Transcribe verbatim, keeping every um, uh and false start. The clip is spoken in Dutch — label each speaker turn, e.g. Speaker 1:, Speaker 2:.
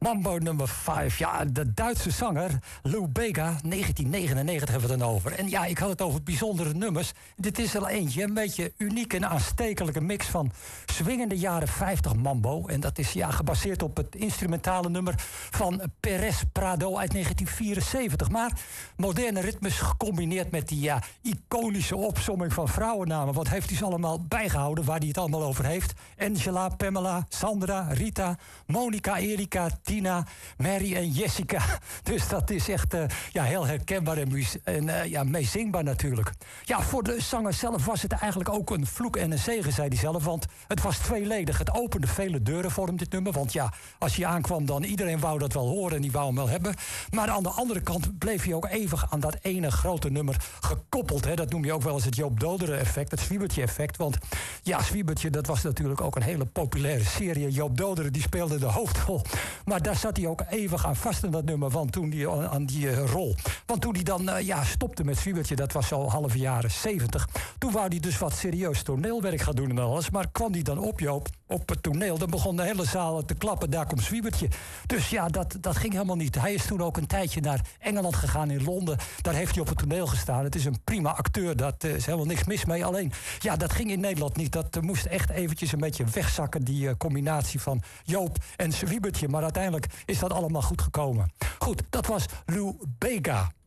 Speaker 1: Mambo nummer vijf. Ja, de Duitse zanger Lou Bega, negentien negenennegentig hebben we het dan over. En ja, ik had het over bijzondere nummers. Dit is er eentje, een beetje uniek en aanstekelijke mix van swingende jaren vijftig mambo. En dat is ja gebaseerd op het instrumentale nummer van Pérez Prado uit negentien vierenzeventig. Maar moderne ritmes gecombineerd met die ja, iconische opsomming van vrouwennamen. Wat heeft hij ze allemaal bijgehouden waar hij het allemaal over heeft? Angela, Pamela, Sandra, Rita, Monica, Erika, Tina, Mary en Jessica. Dus dat is echt uh, ja, heel herkenbaar en, en uh, ja, meezingbaar natuurlijk. Ja, voor de zanger zelf was het eigenlijk ook een vloek en een zegen, zei hij zelf. Want het was tweeledig. Het opende vele deuren voor hem, dit nummer. Want ja, als hij aankwam, dan iedereen wou dat wel horen en die wou hem wel hebben. Maar aan de andere kant bleef hij ook eeuwig aan dat ene grote nummer gekoppeld. Hè. Dat noem je ook wel eens het Joop Doderen effect, het Zwiebertje effect. Want ja, Zwiebertje, dat was natuurlijk ook een hele populaire serie. Joop Doderen, die speelde de hoofdrol. Maar daar zat hij ook eeuwig aan vast in dat nummer, want toen die, aan die uh, rol. Want toen hij dan uh, ja, stopte met Zwiebertje, dat was zo halve jaren zeventig. Toen wou hij dus wat serieus toneelwerk gaan doen en alles. Maar kwam hij dan op, Joop, op het toneel, dan begon de hele zaal te klappen, daar komt Zwiebertje. Dus ja, dat, dat ging helemaal niet. Hij is toen ook een tijdje naar Engeland gegaan, in Londen. Daar heeft hij op het toneel gestaan. Het is een prima acteur, daar uh, is helemaal niks mis mee. Alleen, ja, dat ging in Nederland niet. Dat uh, moest echt eventjes een beetje wegzakken, die uh, combinatie van Joop en Zwiebertje. Maar uiteindelijk is dat allemaal goed gekomen. Goed, dat was Lou Bega.